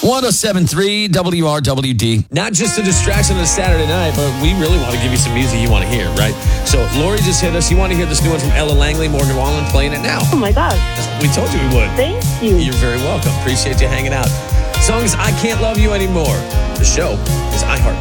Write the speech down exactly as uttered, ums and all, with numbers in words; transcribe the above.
one oh seven point three W R W D. Not just a distraction on a Saturday night, but we really want to give you some music you want to hear, right? So Lori just hit us. You want to hear this new one from Ella Langley, More New Orleans, playing it now. Oh my gosh. We told you we would. Thank you. You're very welcome. Appreciate you hanging out. Song is I Can't Love You Anymore. The show is iHeart.